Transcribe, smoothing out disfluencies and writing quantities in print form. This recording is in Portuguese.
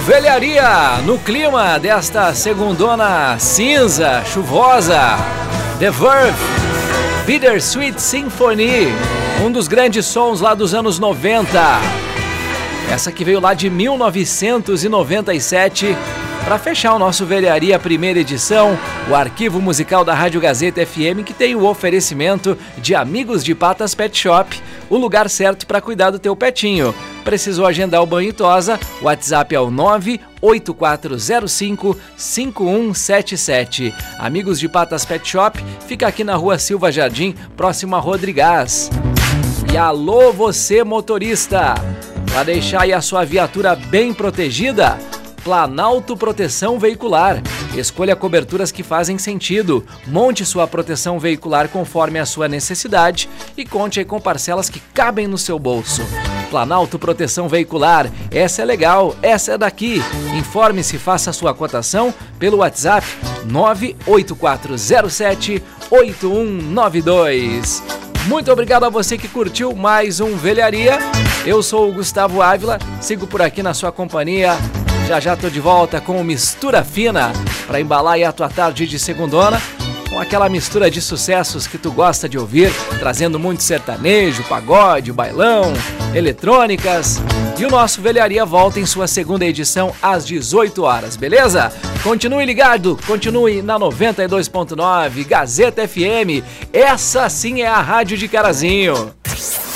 Velharia, no clima desta segundona cinza, chuvosa. The Verve, Bittersweet Symphony, um dos grandes sons lá dos anos 90. Essa que veio lá de 1997. Para fechar o nosso Velharia primeira edição, o arquivo musical da Rádio Gazeta FM, que tem o oferecimento de Amigos de Patas Pet Shop, o lugar certo para cuidar do teu petinho. Precisou agendar o banho e tosa? O WhatsApp é o 98405-5177. Amigos de Patas Pet Shop, fica aqui na Rua Silva Jardim, próximo a Rodrigás. E alô você motorista, para deixar aí a sua viatura bem protegida, Planalto Proteção Veicular. Escolha coberturas que fazem sentido. Monte sua proteção veicular conforme a sua necessidade e conte aí com parcelas que cabem no seu bolso. Planalto Proteção Veicular, essa é legal, essa é daqui. Informe-se e faça a sua cotação pelo WhatsApp 98407-8192. Muito obrigado a você que curtiu mais um Velharia. Eu sou o Gustavo Ávila, sigo por aqui na sua companhia. Já tô de volta com o Mistura Fina para embalar aí a tua tarde de segundona com aquela mistura de sucessos que tu gosta de ouvir, trazendo muito sertanejo, pagode, bailão, eletrônicas. E o nosso Velharia volta em sua segunda edição às 18 horas, beleza? Continue ligado, continue na 92.9 Gazeta FM. Essa sim é a Rádio de Carazinho.